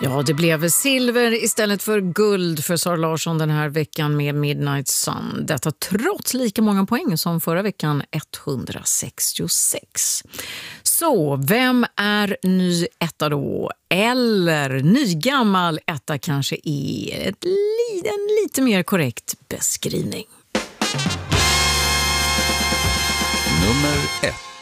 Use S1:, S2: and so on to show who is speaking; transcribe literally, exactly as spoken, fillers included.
S1: Ja, det blev silver istället för guld för Sara Larsson den här veckan med Midnight Sun. Detta trots lika många poäng som förra veckan, etthundrasextiosex. Så, vem är ny etta då? Eller ny gammal etta kanske är ett, en lite mer korrekt beskrivning.
S2: Nummer ett.